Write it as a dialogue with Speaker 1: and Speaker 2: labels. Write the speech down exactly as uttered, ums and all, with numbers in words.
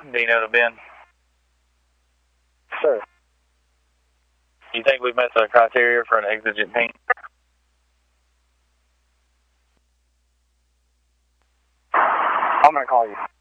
Speaker 1: Dino to Ben.
Speaker 2: Sir.
Speaker 1: Do you think we've met the criteria for an exigent paint?
Speaker 2: I'm going to call you.